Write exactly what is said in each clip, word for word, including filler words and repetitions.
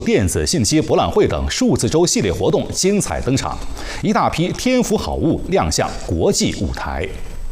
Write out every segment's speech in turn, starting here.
电子信息博览会等数字周系列活动精彩登场，一大批天府好物亮相国际舞台。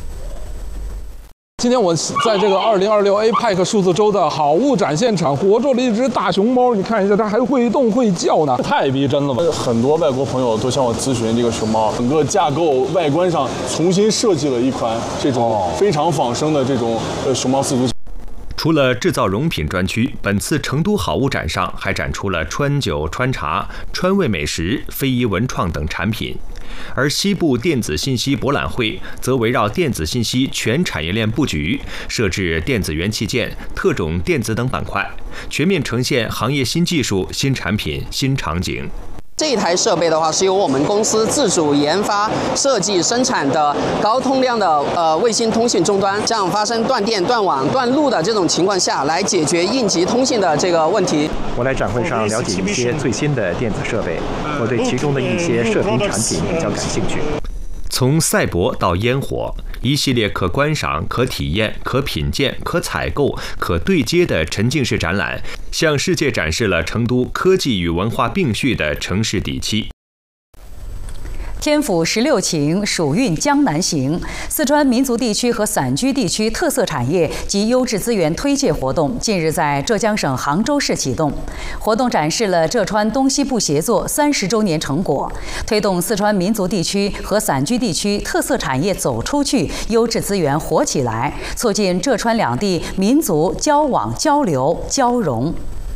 今天我在这个二零二六 A P E C 数字周的好物展现场活捉了一只大熊猫，你看一下，它还会动会叫呢，太逼真了吧！很多外国朋友都向我咨询这个熊猫，整个架构外观上重新设计了一款这种非常仿生的这种呃熊猫四足。 除了制造荣品专区，本次成都好物展上还展出了川酒、川茶、川味美食、非遗文创等产品。而西部电子信息博览会则围绕电子信息全产业链布局，设置电子元器件、特种电子等板块，全面呈现行业新技术、新产品、新场景。 这一台设备的话，是由我们公司自主研发、设计、生产的高通量的呃卫星通信终端，这样发生断电、断网、断路的这种情况下，来解决应急通信的这个问题。 我来展会上了解一些最新的电子设备，我对其中的一些射频产品比较感兴趣。 从赛博到烟火，一系列可观赏、可体验、可品鉴、可采购、可对接的沉浸式展览，向世界展示了成都科技与文化并蓄的城市底气。 天府十六情，蜀韵江南行。四川民族地区和散居地区特色产业及优质资源推介活动近日在浙江省杭州市启动。活动展示了浙川东西部协作三十周年成果，推动四川民族地区和散居地区特色产业走出去，优质资源活起来，促进浙川两地民族交往、交流、交融。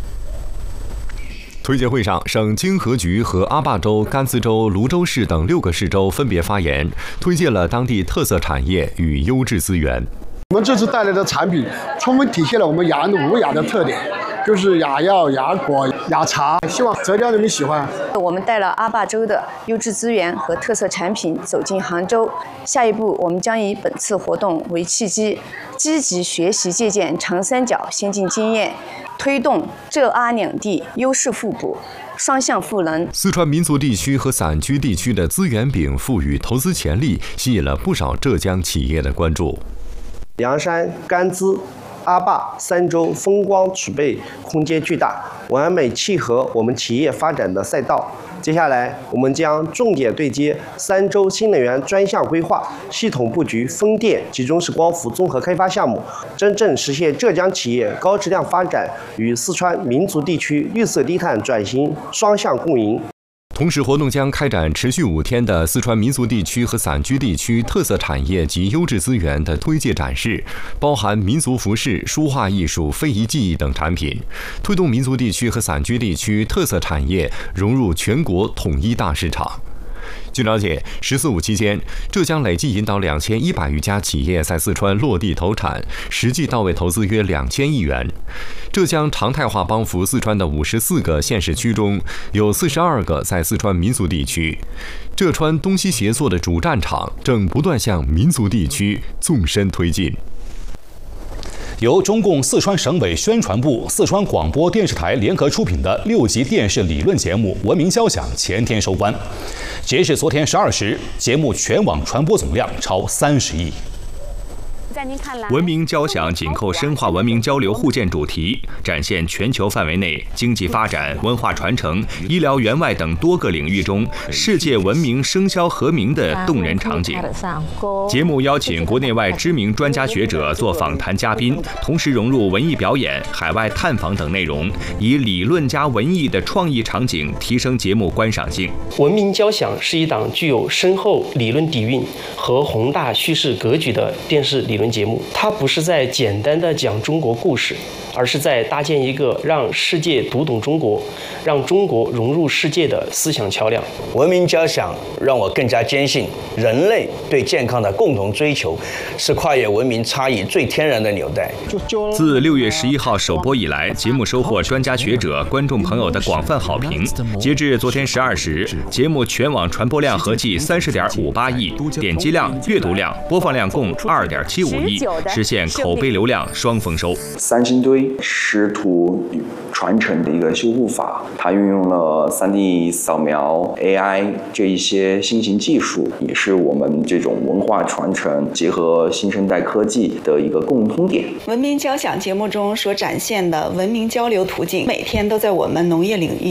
推介会上，省经合局和阿坝州、甘孜州、泸州市等六个市州分别发言，推荐了当地特色产业与优质资源。 我们这次带来的产品，充分体现了我们雅安的五雅的特点，就是雅药、雅果、雅茶，希望浙江人民喜欢。 我们带了阿坝州的优质资源和特色产品走进杭州，下一步我们将以本次活动为契机，积极学习借鉴长三角先进经验，推动浙阿两地优势互补、双向赋能。 四川民族地区和散居地区的资源禀赋与投资潜力，吸引了不少浙江企业的关注。 凉山、甘孜、阿坝三州风光储备空间巨大，完美契合我们企业发展的赛道。接下来，我们将重点对接三州新能源专项规划，系统布局风电、集中式光伏综合开发项目，真正实现浙江企业高质量发展与四川民族地区绿色低碳转型双向共赢。 同时，活动将开展持续五天的四川民族地区和散居地区特色产业及优质资源的推介展示，包含民族服饰、书画艺术、非遗技艺等产品，推动民族地区和散居地区特色产业融入全国统一大市场。据了解，十四五期间，浙江累计引导两千一百余家企业在四川落地投产，实际到位投资约两千亿元。浙江常态化帮扶四川的五十四个县市区中，有四十二个在四川民族地区。浙川东西协作的主战场正不断向民族地区纵深推进。 由中共四川省委宣传部、四川广播电视台联合出品的六集电视理论节目《文明交响》前天收官。截至昨天十二时，节目全网传播总量超三十亿。 在您看来，文明交响紧扣深化文明交流互鉴主题，展现全球范围内经济发展、文化传承、医疗援外等多个领域中世界文明声肖和鸣的动人场景。节目邀请国内外知名专家学者做访谈嘉宾，同时融入文艺表演、海外探访等内容，以理论加文艺的创意场景提升节目观赏性。 文明交响是一档具有深厚理论底蕴和宏大叙事格局的电视理论节目，它不是在简单的讲中国故事，而是在搭建一个让世界读懂中国、让中国融入世界的思想桥梁。 文明交响让我更加坚信，人类对健康的共同追求是跨越文明差异最天然的纽带。 自六月十一号首播以来，节目收获专家学者、观众朋友的广泛好评。截至昨天十二时，节目全网传播量合计三十点五八亿，点击量、阅读量、播放量共二点七五亿，实现口碑流量双丰收。 三星堆师徒传承的一个修复法，它运用了 三 D 扫描、A I 这一些新型技术，也是我们这种文化传承结合新生代科技的一个共通点。 文明交响节目中所展现的文明交流途径，每天都在我们农业领域